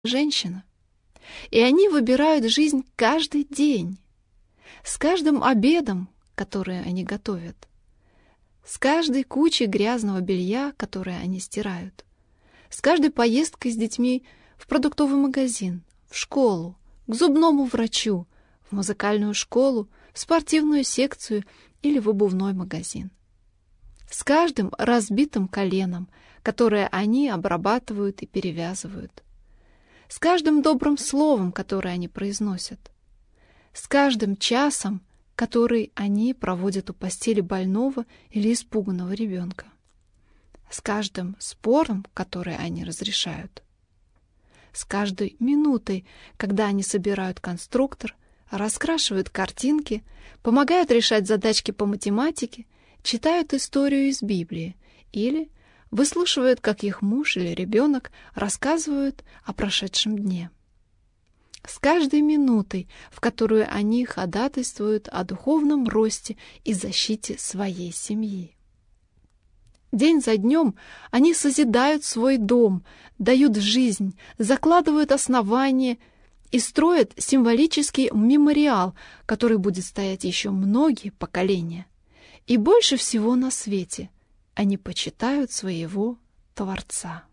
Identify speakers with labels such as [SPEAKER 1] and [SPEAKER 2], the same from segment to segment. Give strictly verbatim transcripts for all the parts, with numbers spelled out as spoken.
[SPEAKER 1] женщина. И они выбирают жизнь каждый день, с каждым обедом, который они готовят, с каждой кучей грязного белья, которое они стирают, с каждой поездкой с детьми в продуктовый магазин, в школу, к зубному врачу, в музыкальную школу, в спортивную секцию или в обувной магазин. С каждым разбитым коленом, которое они обрабатывают и перевязывают. С каждым добрым словом, которое они произносят. С каждым часом, который они проводят у постели больного или испуганного ребенка. С каждым спором, который они разрешают. С каждой минутой, когда они собирают конструктор, раскрашивают картинки, помогают решать задачки по математике, читают историю из Библии или выслушивают, как их муж или ребенок рассказывают о прошедшем дне. С каждой минутой, в которую они ходатайствуют о духовном росте и защите своей семьи. День за днем они созидают свой дом, дают жизнь, закладывают основания и строят символический мемориал, который будет стоять еще многие поколения. И больше всего на свете они почитают своего Творца.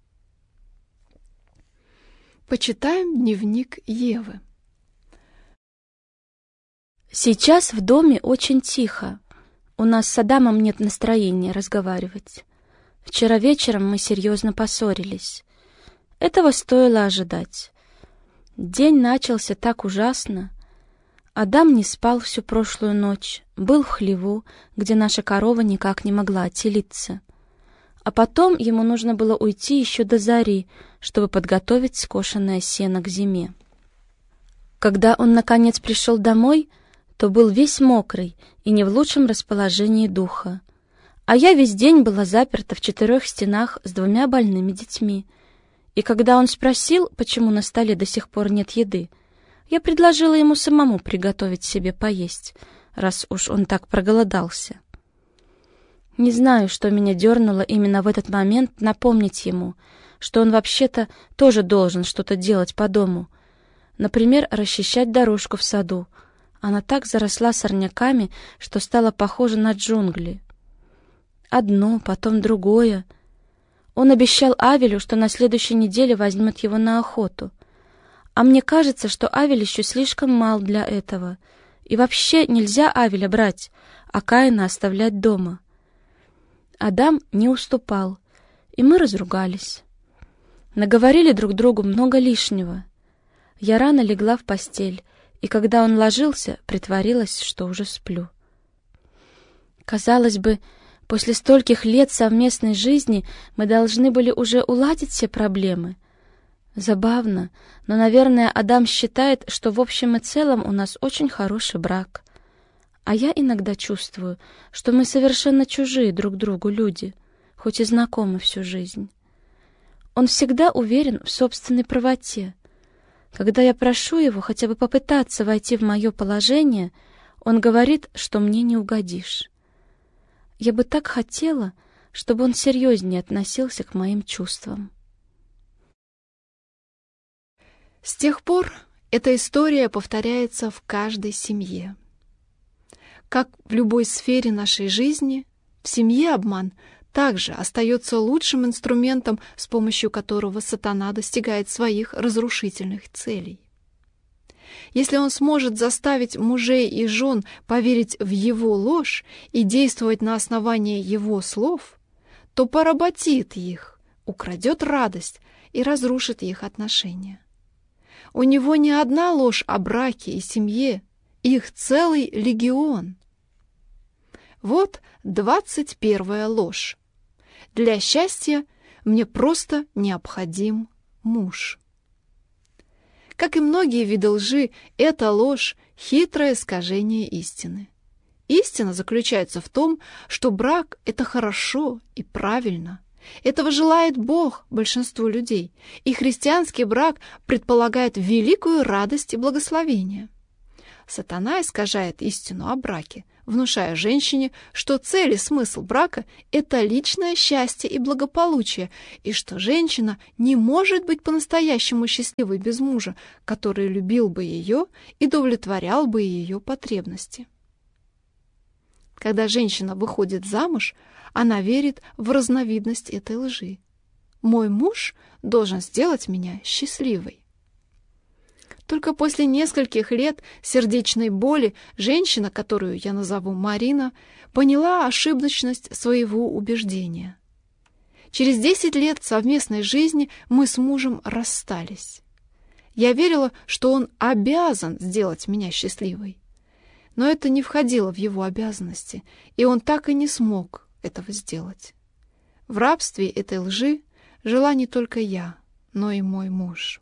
[SPEAKER 1] Почитаем дневник Евы.
[SPEAKER 2] Сейчас в доме очень тихо. У нас с Адамом нет настроения разговаривать. Вчера вечером мы серьезно поссорились. Этого стоило ожидать. День начался так ужасно. Адам не спал всю прошлую ночь, был в хлеву, где наша корова никак не могла отелиться. А потом ему нужно было уйти еще до зари, чтобы подготовить скошенное сено к зиме. Когда он, наконец, пришел домой, то был весь мокрый и не в лучшем расположении духа. А я весь день была заперта в четырех стенах с двумя больными детьми. И когда он спросил, почему на столе до сих пор нет еды, я предложила ему самому приготовить себе поесть, раз уж он так проголодался. Не знаю, что меня дернуло именно в этот момент напомнить ему, что он вообще-то тоже должен что-то делать по дому. Например, расчищать дорожку в саду. Она так заросла сорняками, что стала похожа на джунгли. Одно, потом другое. Он обещал Авелю, что на следующей неделе возьмет его на охоту. А мне кажется, что Авель еще слишком мал для этого. И вообще нельзя Авеля брать, а Каина оставлять дома. Адам не уступал, и мы разругались. Наговорили друг другу много лишнего. Я рано легла в постель, и когда он ложился, притворилась, что уже сплю. Казалось бы, после стольких лет совместной жизни мы должны были уже уладить все проблемы. Забавно, но, наверное, Адам считает, что в общем и целом у нас очень хороший брак. А я иногда чувствую, что мы совершенно чужие друг другу люди, хоть и знакомы всю жизнь. Он всегда уверен в собственной правоте. Когда я прошу его хотя бы попытаться войти в мое положение, он говорит, что мне не угодишь. Я бы так хотела, чтобы он серьезнее относился к моим чувствам.
[SPEAKER 1] С тех пор эта история повторяется в каждой семье. Как в любой сфере нашей жизни, в семье обман также остается лучшим инструментом, с помощью которого сатана достигает своих разрушительных целей. Если он сможет заставить мужей и жен поверить в его ложь и действовать на основании его слов, то поработит их, украдет радость и разрушит их отношения. У него не одна ложь о браке и семье, их целый легион. Вот двадцать первая ложь. Для счастья мне просто необходим муж. Как и многие виды лжи, эта ложь — хитрое искажение истины. Истина заключается в том, что брак — это хорошо и правильно. Этого желает Бог большинству людей, и христианский брак предполагает великую радость и благословение. Сатана искажает истину о браке, внушая женщине, что цель и смысл брака – это личное счастье и благополучие, и что женщина не может быть по-настоящему счастливой без мужа, который любил бы ее и удовлетворял бы ее потребности. Когда женщина выходит замуж, она верит в разновидность этой лжи. «Мой муж должен сделать меня счастливой». Только после нескольких лет сердечной боли женщина, которую я назову Марина, поняла ошибочность своего убеждения. Через десять лет совместной жизни мы с мужем расстались. Я верила, что он обязан сделать меня счастливой. Но это не входило в его обязанности, и он так и не смог этого сделать. В рабстве этой лжи жила не только я, но и мой муж.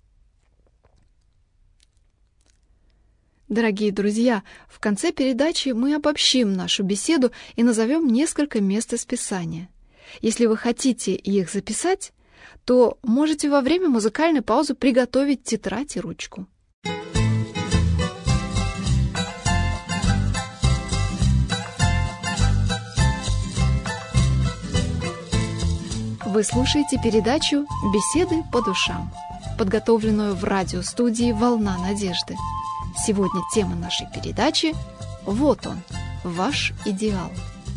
[SPEAKER 1] Дорогие друзья, в конце передачи мы обобщим нашу беседу и назовем несколько мест из Писания. Если вы хотите их записать, то можете во время музыкальной паузы приготовить тетрадь и ручку. Вы слушаете передачу «Беседы по душам», подготовленную в радиостудии «Волна надежды». Сегодня тема нашей передачи «Вот он, ваш идеал».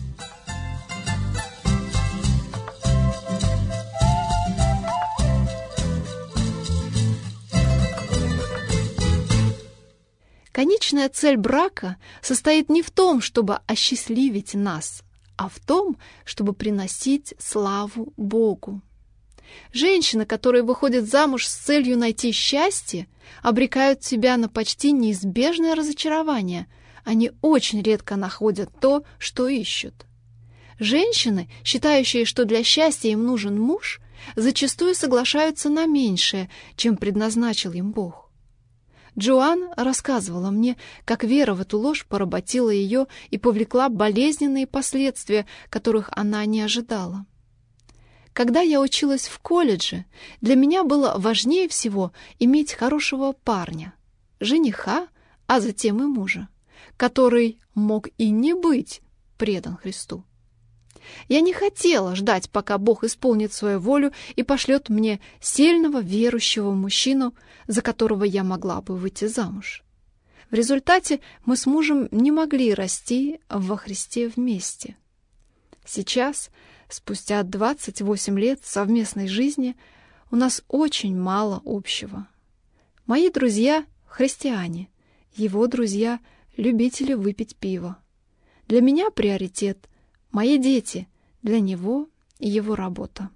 [SPEAKER 1] Конечная цель брака состоит не в том, чтобы осчастливить нас, а в том, чтобы приносить славу Богу. Женщины, которые выходят замуж с целью найти счастье, обрекают себя на почти неизбежное разочарование. Они очень редко находят то, что ищут. Женщины, считающие, что для счастья им нужен муж, зачастую соглашаются на меньшее, чем предназначил им Бог. Джоан рассказывала мне, как вера в эту ложь поработила ее и повлекла болезненные последствия, которых она не ожидала. Когда я училась в колледже, для меня было важнее всего иметь хорошего парня, жениха, а затем и мужа, который мог и не быть предан Христу. Я не хотела ждать, пока Бог исполнит свою волю и пошлет мне сильного верующего мужчину, за которого я могла бы выйти замуж. В результате мы с мужем не могли расти во Христе вместе. Сейчас, спустя двадцать восемь лет совместной жизни, у нас очень мало общего. Мои друзья — христиане, его друзья — любители выпить пиво. Для меня приоритет — мои дети, для него — его работа.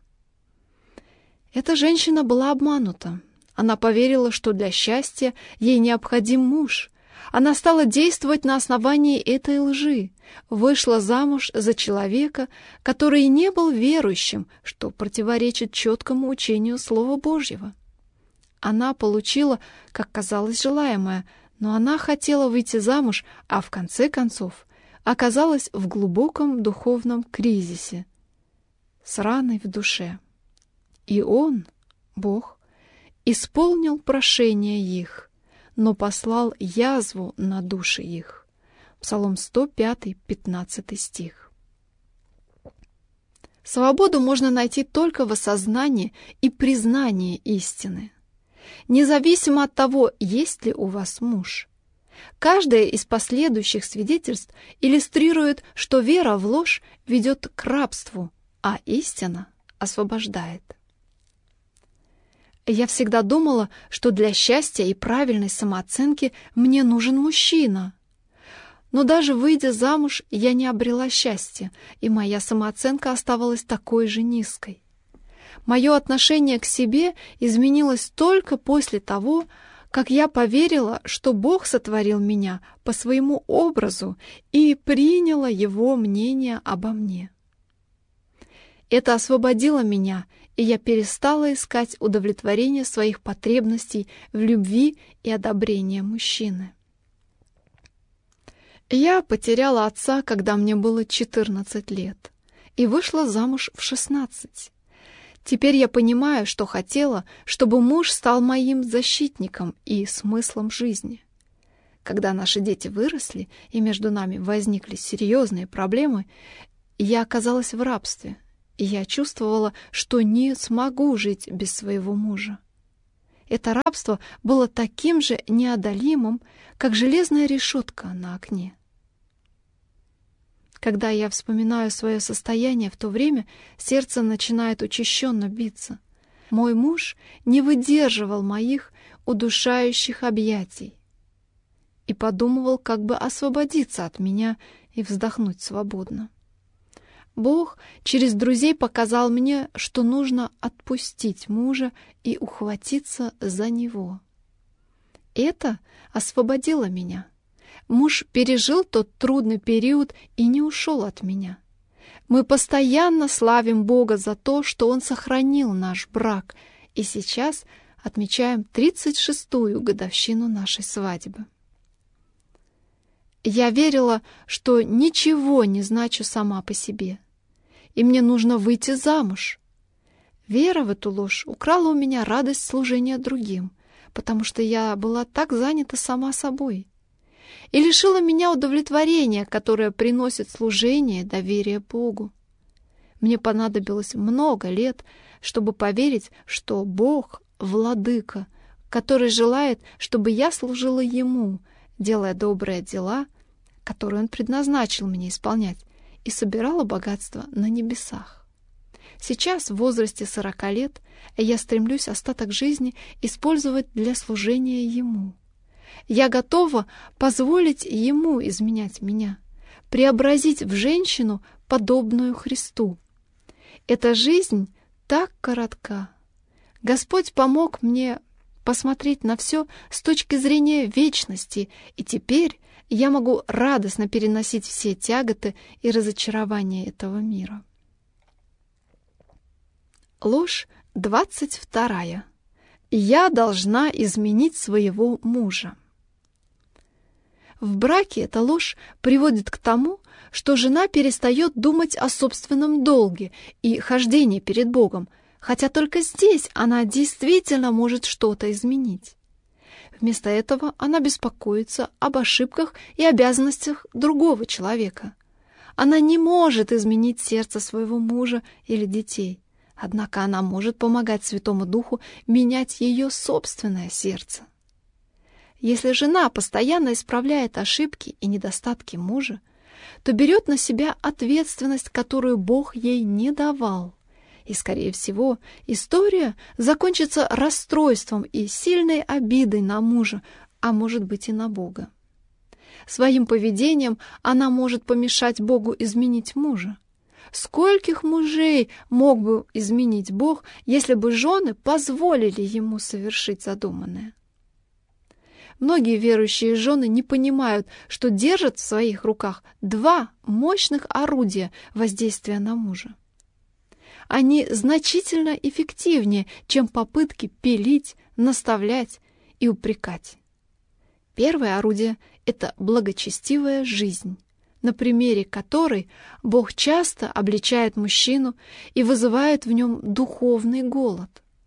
[SPEAKER 1] Эта женщина была обманута. Она поверила, что для счастья ей необходим муж. Она стала действовать на основании этой лжи, вышла замуж за человека, который не был верующим, что противоречит четкому учению Слова Божьего. Она получила, как казалось, желаемое, но она хотела выйти замуж, а в конце концов оказалась в глубоком духовном кризисе, с раной в душе. И он, Бог, исполнил прошение их, но послал язву на души их. Псалом сто пятый, пятнадцатый стих. Свободу можно найти только в осознании и признании истины, независимо от того, есть ли у вас муж. Каждое из последующих свидетельств иллюстрирует, что вера в ложь ведет к рабству, а истина освобождает. Я всегда думала, что для счастья и правильной самооценки мне нужен мужчина. Но даже выйдя замуж, я не обрела счастья, и моя самооценка оставалась такой же низкой. Мое отношение к себе изменилось только после того, как я поверила, что Бог сотворил меня по своему образу и приняла Его мнение обо мне. Это освободило меня, и я перестала искать удовлетворение своих потребностей в любви и одобрении мужчины. Я потеряла отца, когда мне было четырнадцать лет, и вышла замуж в шестнадцать. Теперь я понимаю, что хотела, чтобы муж стал моим защитником и смыслом жизни. Когда наши дети выросли и между нами возникли серьезные проблемы, я оказалась в рабстве, и я чувствовала, что не смогу жить без своего мужа. Это рабство было таким же неодолимым, как железная решетка на окне. Когда я вспоминаю свое состояние в то время, сердце начинает учащенно биться. Мой муж не выдерживал моих удушающих объятий и подумывал, как бы освободиться от меня и вздохнуть свободно. Бог через друзей показал мне, что нужно отпустить мужа и ухватиться за него. Это освободило меня. Муж пережил тот трудный период и не ушел от меня. Мы постоянно славим Бога за то, что Он сохранил наш брак, и сейчас отмечаем тридцать шестую годовщину нашей свадьбы. Я верила, что ничего не значу сама по себе, и мне нужно выйти замуж. Вера в эту ложь украла у меня радость служения другим, потому что я была так занята сама собой, и лишила меня удовлетворения, которое приносит служение и доверие Богу. Мне понадобилось много лет, чтобы поверить, что Бог — владыка, который желает, чтобы я служила Ему, делая добрые дела, которые Он предназначил мне исполнять, и собирала богатство на небесах. Сейчас, в возрасте сорока лет, я стремлюсь остаток жизни использовать для служения Ему. Я готова позволить Ему изменять меня, преобразить в женщину, подобную Христу. Эта жизнь так коротка. Господь помог мне посмотреть на все с точки зрения вечности, и теперь я могу радостно переносить все тяготы и разочарования этого мира. Ложь двадцать вторая. Я должна изменить своего мужа. В браке эта ложь приводит к тому, что жена перестает думать о собственном долге и хождении перед Богом, хотя только здесь она действительно может что-то изменить. Вместо этого она беспокоится об ошибках и обязанностях другого человека. Она не может изменить сердце своего мужа или детей, однако она может помогать Святому Духу менять ее собственное сердце. Если жена постоянно исправляет ошибки и недостатки мужа, то берет на себя ответственность, которую Бог ей не давал. И, скорее всего, история закончится расстройством и сильной обидой на мужа, а может быть и на Бога. Своим поведением она может помешать Богу изменить мужа. Скольких мужей мог бы изменить Бог, если бы жены позволили ему совершить задуманное? Многие верующие жены не понимают, что держат в своих руках два мощных орудия воздействия на мужа. Они значительно эффективнее, чем попытки пилить, наставлять и упрекать. Первое орудие — это благочестивая жизнь, на примере которой Бог часто обличает мужчину и вызывает в нем духовный голод.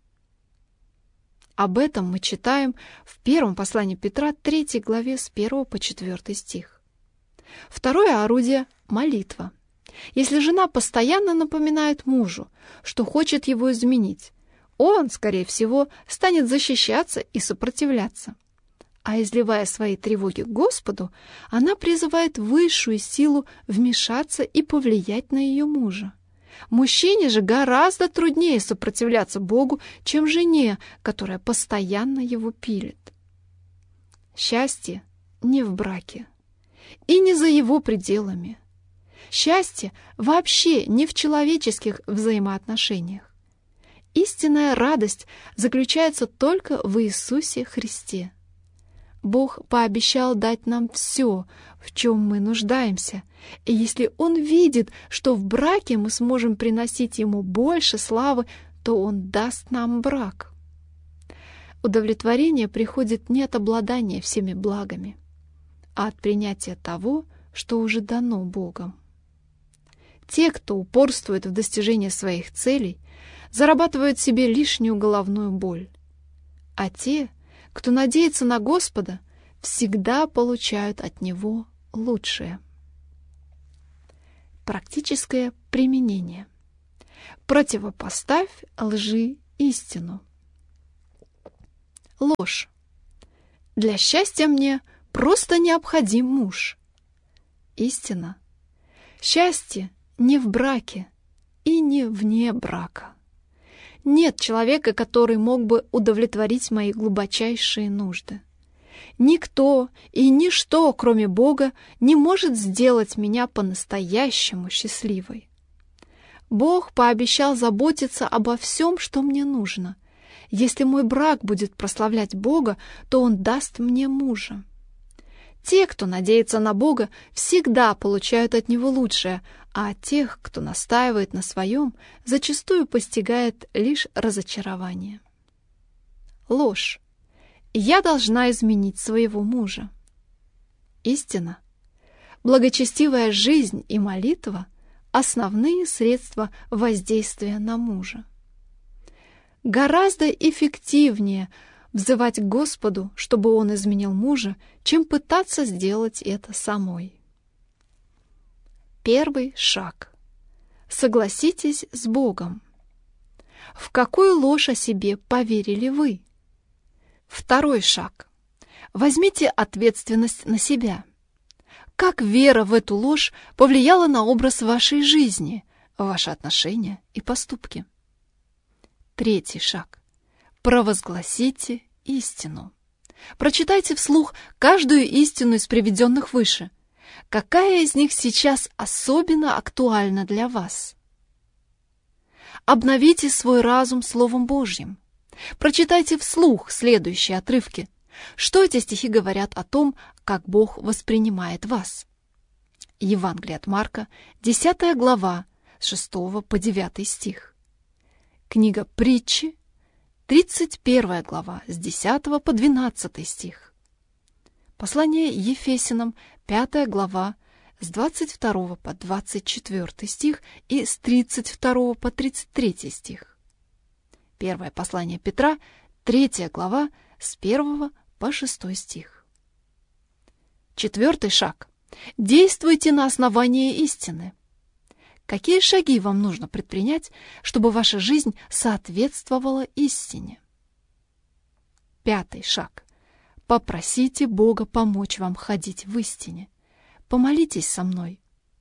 [SPEAKER 1] Об этом мы читаем в первом послании Петра, третьей главе, с первого по четвёртый стих. Второе орудие — молитва. Если жена постоянно напоминает мужу, что хочет его изменить, он, скорее всего, станет защищаться и сопротивляться. А изливая свои тревоги Господу, она призывает высшую силу вмешаться и повлиять на ее мужа. Мужчине же гораздо труднее сопротивляться Богу, чем жене, которая постоянно его пилит. Счастье не в браке и не за его пределами. Счастье вообще не в человеческих взаимоотношениях. Истинная радость заключается только в Иисусе Христе. Бог пообещал дать нам все, в чем мы нуждаемся, и если Он видит, что в браке мы сможем приносить Ему больше славы, то Он даст нам брак. Удовлетворение приходит не от обладания всеми благами, а от принятия того, что уже дано Богом. Те, кто упорствует в достижении своих целей, зарабатывают себе лишнюю головную боль, а те, кто надеется на Господа, всегда получают от него лучшее. Практическое применение. Противопоставь лжи истину. Ложь. Для счастья мне просто необходим муж. Истина. Счастье не в браке и не вне брака. Нет человека, который мог бы удовлетворить мои глубочайшие нужды. Никто и ничто, кроме Бога, не может сделать меня по-настоящему счастливой. Бог пообещал заботиться обо всем, что мне нужно. Если мой брак будет прославлять Бога, то Он даст мне мужа. Те, кто надеется на Бога, всегда получают от Него лучшее, а тех, кто настаивает на своем, зачастую постигает лишь разочарование. Ложь. Я должна изменить своего мужа. Истина. Благочестивая жизнь и молитва – основные средства воздействия на мужа. Гораздо эффективнее взывать к Господу, чтобы Он изменил мужа, чем пытаться сделать это самой. Первый шаг. Согласитесь с Богом. В какую ложь о себе поверили вы? Второй шаг. Возьмите ответственность на себя. Как вера в эту ложь повлияла на образ вашей жизни, ваши отношения и поступки? Третий шаг. Провозгласите истину. Прочитайте вслух каждую истину из приведенных выше. Какая из них сейчас особенно актуальна для вас? Обновите свой разум Словом Божьим. Прочитайте вслух следующие отрывки. Что эти стихи говорят о том, как Бог воспринимает вас? Евангелие от Марка, десятая глава, с шестого по девятый стих. Книга Притчи, тридцать первая глава, с десятого по двенадцатый стих. Послание Ефесянам, пятая глава, с двадцать второго по двадцать четвёртый стих и с тридцать второго по тридцать третий стих. Первое послание Петра, третья глава, с первого по шестой стих. Четвертый шаг. Действуйте на основании истины. Какие шаги вам нужно предпринять, чтобы ваша жизнь соответствовала истине? Пятый шаг. Попросите Бога помочь вам ходить в истине. Помолитесь со мной.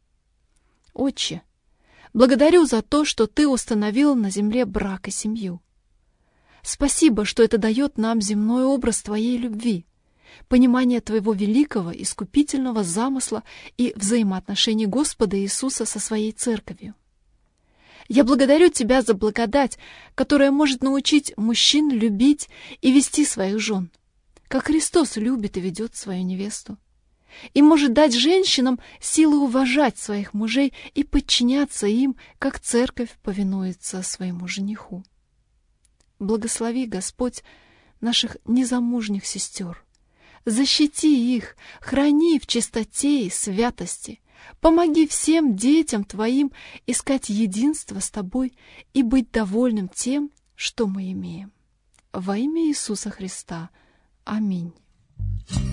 [SPEAKER 1] Отче, благодарю за то, что Ты установил на земле брак и семью. Спасибо, что это дает нам земной образ Твоей любви, понимание Твоего великого искупительного замысла и взаимоотношений Господа Иисуса со Своей Церковью. Я благодарю Тебя за благодать, которая может научить мужчин любить и вести своих жен, как Христос любит и ведет свою невесту, и может дать женщинам силы уважать своих мужей и подчиняться им, как Церковь повинуется своему жениху. Благослови, Господь, наших незамужних сестер. Защити их, храни в чистоте и святости. Помоги всем детям Твоим искать единство с Тобой и быть довольным тем, что мы имеем. Во имя Иисуса Христа. Аминь.